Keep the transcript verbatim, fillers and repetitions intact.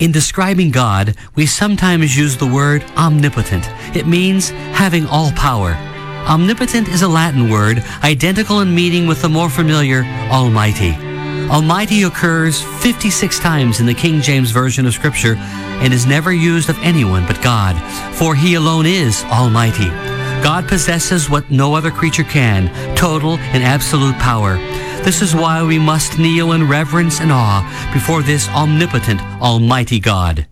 In describing God, we sometimes use the word omnipotent. It means having all power. Omnipotent is a Latin word identical in meaning with the more familiar Almighty. Almighty occurs fifty-six times in the King James Version of Scripture and is never used of anyone but God, for He alone is Almighty. God possesses what no other creature can, total and absolute power. This is why we must kneel in reverence and awe before this omnipotent, almighty God.